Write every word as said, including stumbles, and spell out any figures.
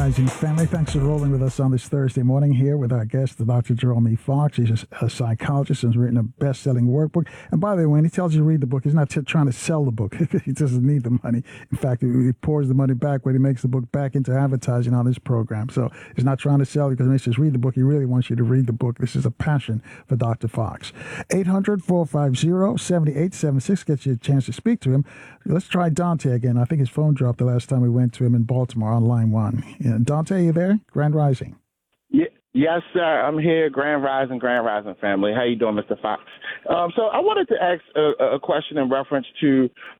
Rising family, thanks for rolling with us on this Thursday morning here with our guest, Doctor Jerome E. Fox. He's a, a psychologist and has written a best-selling workbook. And by the way, when he tells you to read the book, he's not t- trying to sell the book. He doesn't need the money. In fact, he, he pours the money back when he makes the book back into advertising on this program. So he's not trying to sell you because when he says read the book, he really wants you to read the book. This is a passion for Doctor Fox. eight hundred, four five zero, seven eight seven six gets you a chance to speak to him. Let's try Dante again. I think his phone dropped the last time we went to him in Baltimore on line one. Yeah, Dante, you there? Grand Rising. Yeah, yes, sir. I'm here. Grand Rising, Grand Rising family. How you doing, Mister Fox? Um, so I wanted to ask a, a question in reference to